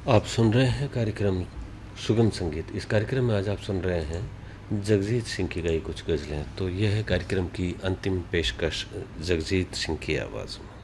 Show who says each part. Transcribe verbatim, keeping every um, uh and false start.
Speaker 1: आप सुन रहे हैं कार्यक्रम सुगम संगीत। इस कार्यक्रम में आज आप सुन रहे हैं जगजीत सिंह की गाई कुछ गज़लें। तो यह है कार्यक्रम की अंतिम पेशकश जगजीत सिंह की आवाज़ में।